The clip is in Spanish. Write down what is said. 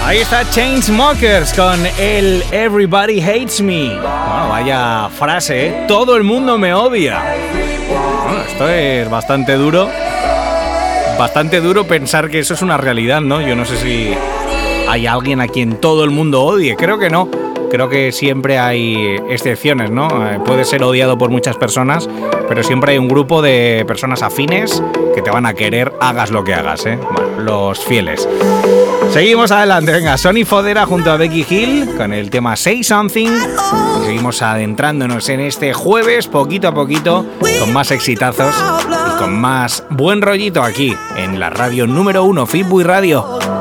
Ahí está Chainsmokers con el Everybody Hates Me. Bueno, vaya frase, ¿eh? Todo el mundo me odia. Bueno, esto es bastante duro. Bastante duro pensar que eso es una realidad, ¿no? Yo no sé si hay alguien a quien todo el mundo odie. Creo que no. Creo que siempre hay excepciones, ¿no? Puedes ser odiado por muchas personas, pero siempre hay un grupo de personas afines que te van a querer, hagas lo que hagas, ¿eh? Bueno, los fieles. Seguimos adelante, venga, Sonny Fodera junto a Becky Hill con el tema Say Something. Y seguimos adentrándonos en este jueves, poquito a poquito, con más exitazos y con más buen rollito aquí, en la radio número 1, Fitbuy Radio.